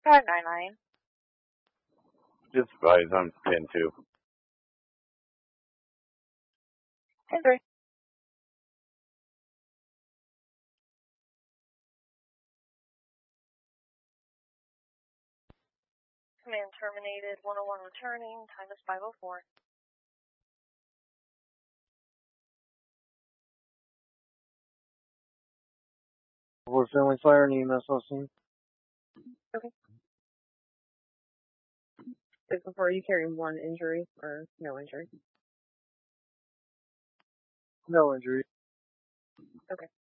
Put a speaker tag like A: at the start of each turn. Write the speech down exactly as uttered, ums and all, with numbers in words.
A: five nine nine.
B: Just advise, I'm ten two.
A: ten three. Command terminated, one oh one returning, time is five oh four.
C: We're friendly fire and E M S listening.
A: Okay. Just before you carry one injury or no injury?
C: No injury.
A: Okay.